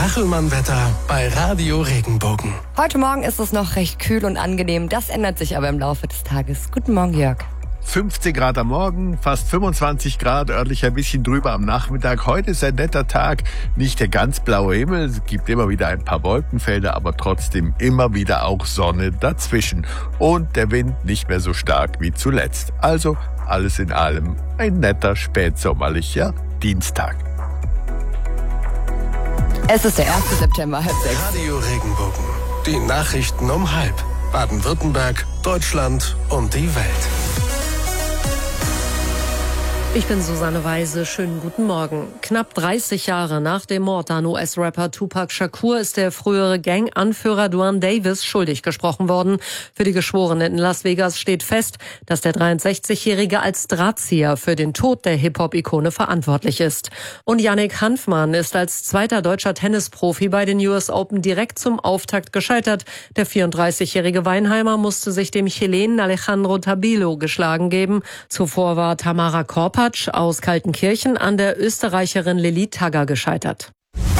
Kachelmann-Wetter bei Radio Regenbogen. Heute Morgen ist es noch recht kühl und angenehm. Das ändert sich aber im Laufe des Tages. Guten Morgen, Jörg. 15 Grad am Morgen, fast 25 Grad, örtlich ein bisschen drüber am Nachmittag. Heute ist ein netter Tag, nicht der ganz blaue Himmel, es gibt immer wieder ein paar Wolkenfelder, aber trotzdem immer wieder auch Sonne dazwischen. Und der Wind nicht mehr so stark wie zuletzt. Also alles in allem ein netter spätsommerlicher Dienstag. Es ist der 1. September, 5:30. Radio Regenbogen. Die Nachrichten um 5. Baden-Württemberg, Deutschland und die Welt. Ich bin Susanne Weise. Schönen guten Morgen. Knapp 30 Jahre nach dem Mord an US-Rapper Tupac Shakur ist der frühere Gang-Anführer Duane Davis schuldig gesprochen worden. Für die Geschworenen in Las Vegas steht fest, dass der 63-Jährige als Drahtzieher für den Tod der Hip-Hop-Ikone verantwortlich ist. Und Yannick Hanfmann ist als zweiter deutscher Tennisprofi bei den US Open direkt zum Auftakt gescheitert. Der 34-jährige Weinheimer musste sich dem Chilenen Alejandro Tabilo geschlagen geben. Zuvor war Tamara Korpatsch aus Kaltenkirchen an der Österreicherin Lilly Tagger gescheitert.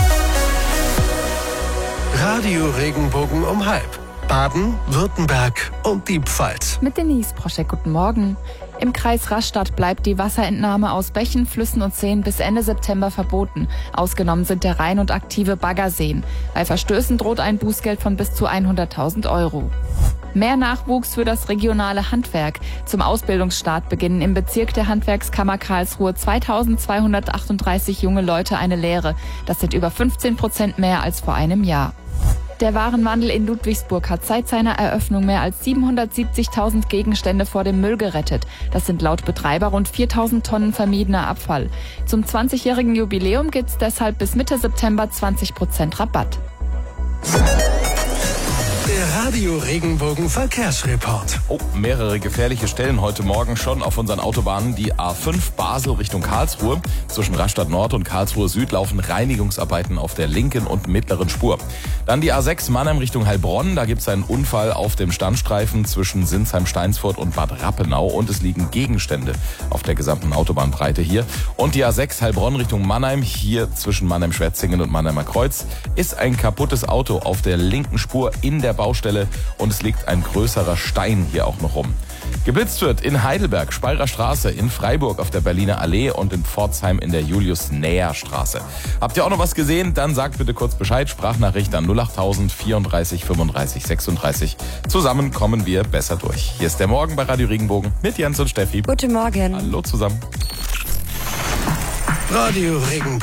Radio Regenbogen um 5. Baden, Württemberg und die Pfalz. Mit Denise Proschek, guten Morgen. Im Kreis Rastatt bleibt die Wasserentnahme aus Bächen, Flüssen und Seen bis Ende September verboten. Ausgenommen sind der Rhein und aktive Baggerseen. Bei Verstößen droht ein Bußgeld von bis zu 100.000 €. Mehr Nachwuchs für das regionale Handwerk. Zum Ausbildungsstart beginnen im Bezirk der Handwerkskammer Karlsruhe 2238 junge Leute eine Lehre. Das sind über 15% mehr als vor einem Jahr. Der Warenwandel in Ludwigsburg hat seit seiner Eröffnung mehr als 770.000 Gegenstände vor dem Müll gerettet. Das sind laut Betreiber rund 4.000 Tonnen vermiedener Abfall. Zum 20-jährigen Jubiläum gibt's deshalb bis Mitte September 20% Rabatt. Der Radio Regenbogen Verkehrsreport. Mehrere gefährliche Stellen heute Morgen schon auf unseren Autobahnen. Die A5 Basel Richtung Karlsruhe. Zwischen Rastatt Nord und Karlsruhe Süd laufen Reinigungsarbeiten auf der linken und mittleren Spur. Dann die A6 Mannheim Richtung Heilbronn. Da gibt es einen Unfall auf dem Standstreifen zwischen Sinsheim-Steinsfurt und Bad Rappenau. Und es liegen Gegenstände auf der gesamten Autobahnbreite hier. Und die A6 Heilbronn Richtung Mannheim. Hier zwischen Mannheim-Schwetzingen und Mannheimer Kreuz ist ein kaputtes Auto auf der linken Spur in der Baustelle und es liegt ein größerer Stein hier auch noch rum. Geblitzt wird in Heidelberg, Speyerer Straße, in Freiburg auf der Berliner Allee und in Pforzheim in der Julius-Näher-Straße. Habt ihr auch noch was gesehen? Dann sagt bitte kurz Bescheid. Sprachnachricht an 08000 34 35 36. Zusammen kommen wir besser durch. Hier ist der Morgen bei Radio Regenbogen mit Jens und Steffi. Guten Morgen. Hallo zusammen. Radio Regenbogen.